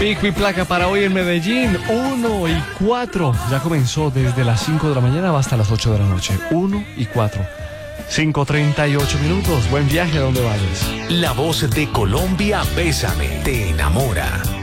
Pico y placa para hoy en Medellín, 1 y 4. Ya comenzó desde las 5 de la mañana hasta las 8 de la noche. 1 y 4. 5:38 minutos. Buen viaje a donde vayas. La voz de Colombia, Bésame, te enamora.